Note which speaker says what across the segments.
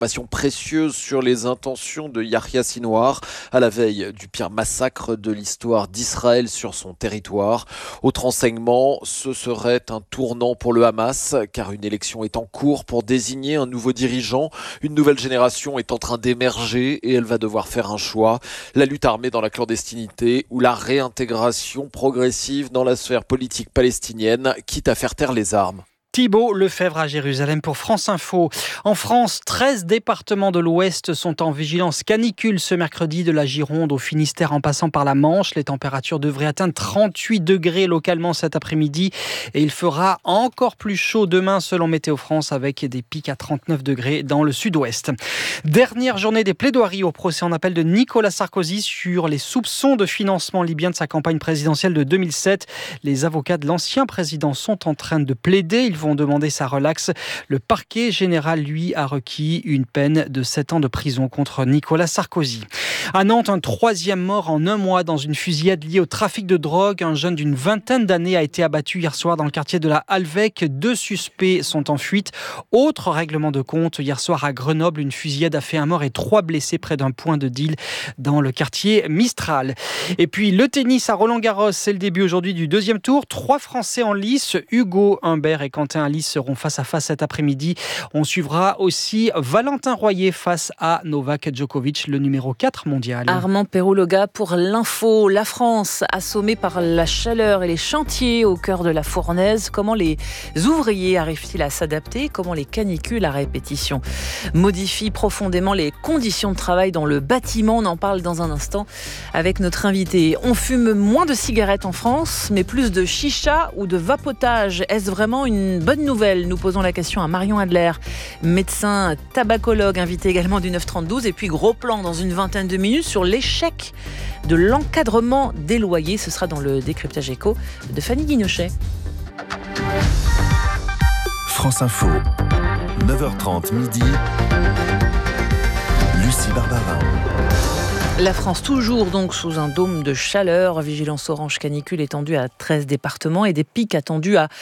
Speaker 1: Informations précieuses sur les intentions de Yahya Sinwar à la veille du pire massacre de l'histoire d'Israël sur son territoire. Autre enseignement, ce serait un tournant pour le Hamas, car une élection est en cours pour désigner un nouveau dirigeant. Une nouvelle génération est en train d'émerger et elle va devoir faire un choix. La lutte armée dans la clandestinité ou la réintégration progressive dans la sphère politique palestinienne, quitte à faire taire les armes.
Speaker 2: Thibault Lefebvre à Jérusalem pour France Info. En France, 13 départements de l'Ouest sont en vigilance canicule ce mercredi, de la Gironde au Finistère en passant par la Manche. Les températures devraient atteindre 38 degrés localement cet après-midi et il fera encore plus chaud demain selon Météo France, avec des pics à 39 degrés dans le sud-ouest. Dernière journée des plaidoiries au procès en appel de Nicolas Sarkozy sur les soupçons de financement libyen de sa campagne présidentielle de 2007. Les avocats de l'ancien président sont en train de plaider. Ils vont demander sa relaxe. Le parquet général, lui, a requis une peine de 7 ans de prison contre Nicolas Sarkozy. À Nantes, un 3e mort en un mois dans une fusillade liée au trafic de drogue. Un jeune d'une vingtaine d'années a été abattu hier soir dans le quartier de la Halvec. 2 suspects sont en fuite. Autre règlement de compte, hier soir à Grenoble, une fusillade a fait un mort et 3 blessés près d'un point de deal dans le quartier Mistral. Et puis le tennis à Roland-Garros, c'est le début aujourd'hui du 2e tour. 3 Français en lice, Hugo Humbert et Quentin Alice seront face à face cet après-midi. On suivra aussi Valentin Royer face à Novak Djokovic, le numéro 4 mondial.
Speaker 3: Armand Perrouloga pour l'info. La France, assommée par la chaleur et les chantiers au cœur de la fournaise. Comment les ouvriers arrivent-ils à s'adapter ? Comment les canicules à répétition modifient profondément les conditions de travail dans le bâtiment ? On en parle dans un instant avec notre invité. On fume moins de cigarettes en France, mais plus de chicha ou de vapotage. Est-ce vraiment une bonne nouvelle ? Nous posons la question à Marion Adler, médecin tabacologue, invité également du 9-32. Et puis gros plan dans une vingtaine de minutes sur l'échec de l'encadrement des loyers. Ce sera dans le décryptage éco de Fanny Guinochet.
Speaker 4: France Info, 9h30 midi, Lucie Barbarin.
Speaker 3: La France toujours donc sous un dôme de chaleur, vigilance orange canicule étendue à 13 départements et des pics attendus à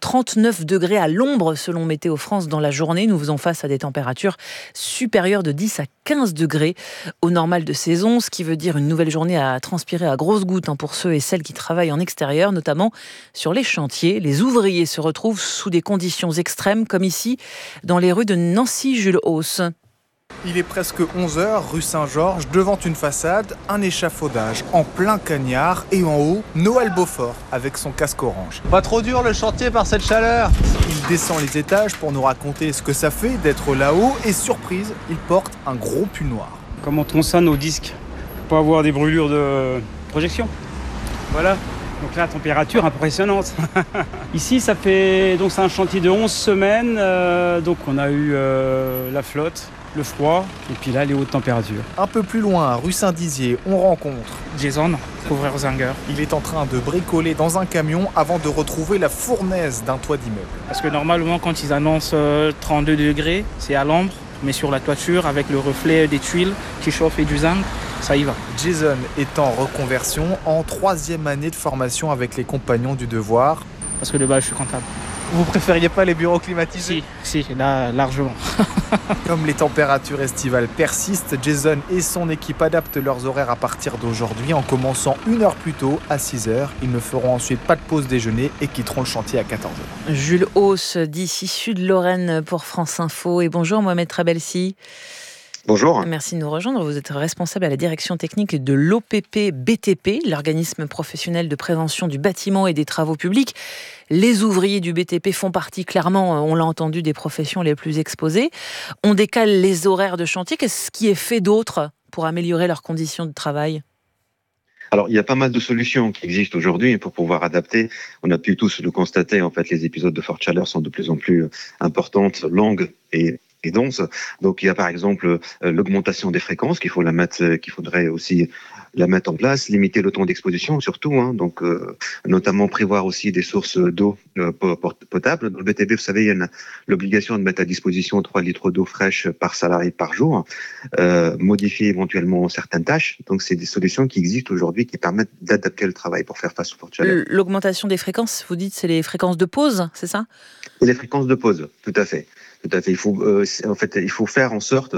Speaker 3: 39 degrés à l'ombre selon Météo France dans la journée. Nous faisons face à des températures supérieures de 10 à 15 degrés au normal de saison, ce qui veut dire une nouvelle journée à transpirer à grosses gouttes pour ceux et celles qui travaillent en extérieur, notamment sur les chantiers. Les ouvriers se retrouvent sous des conditions extrêmes comme ici dans les rues de Nancy-Jules-Hauss.
Speaker 5: Il est presque 11h, rue Saint-Georges, devant une façade, un échafaudage en plein cagnard et en haut, Noël Beaufort avec son casque orange.
Speaker 6: Pas trop dur le chantier par cette chaleur.
Speaker 5: Il descend les étages pour nous raconter ce que ça fait d'être là-haut et surprise, il porte un gros pull noir.
Speaker 7: Comment on tronçonne nos disques pour avoir des brûlures de projection. Voilà. Donc là, température impressionnante. Ici, c'est un chantier de 11 semaines. Donc on a eu la flotte, le froid et puis là les hautes températures.
Speaker 5: Un peu plus loin, rue Saint-Dizier, on rencontre
Speaker 8: Jason, couvreur Zanger.
Speaker 5: Il est en train de bricoler dans un camion avant de retrouver la fournaise d'un toit d'immeuble.
Speaker 8: Parce que normalement quand ils annoncent 32 degrés, c'est à l'ombre, mais sur la toiture avec le reflet des tuiles qui chauffent et du zinc, ça y va. Jason
Speaker 5: est en reconversion en 3e année de formation avec les compagnons du devoir.
Speaker 8: Parce que de base je suis comptable.
Speaker 5: Vous préfériez pas les bureaux climatisés ?
Speaker 8: Si, là, largement.
Speaker 5: Comme les températures estivales persistent, Jason et son équipe adaptent leurs horaires à partir d'aujourd'hui en commençant 1 heure plus tôt, à 6h. Ils ne feront ensuite pas de pause déjeuner et quitteront le chantier à 14h.
Speaker 3: Jules Hauss, d'ici Sud-Lorraine pour France Info. Et bonjour Mohamed Trabelsi.
Speaker 9: Bonjour.
Speaker 3: Merci de nous rejoindre. Vous êtes responsable à la direction technique de l'OPP BTP, l'organisme professionnel de prévention du bâtiment et des travaux publics. Les ouvriers du BTP font partie, clairement, on l'a entendu, des professions les plus exposées. On décale les horaires de chantier. Qu'est-ce qui est fait d'autre pour améliorer leurs conditions de travail ?
Speaker 9: Alors, il y a pas mal de solutions qui existent aujourd'hui pour pouvoir adapter. On a pu tous le constater, en fait, les épisodes de forte chaleur sont de plus en plus importantes, longues et denses. Donc, il y a par exemple l'augmentation des fréquences qu'il faudrait aussi la mettre en place, limiter le temps d'exposition surtout, donc notamment prévoir aussi des sources d'eau potable. Dans le BTP, vous savez, il y a l'obligation de mettre à disposition 3 litres d'eau fraîche par salarié par jour, modifier éventuellement certaines tâches. Donc, c'est des solutions qui existent aujourd'hui qui permettent d'adapter le travail pour faire face aux fortes chaleurs.
Speaker 3: L'augmentation des fréquences, vous dites, c'est les fréquences de pause, c'est ça ?
Speaker 9: Et les fréquences de pause, tout à fait. Il faut faire en sorte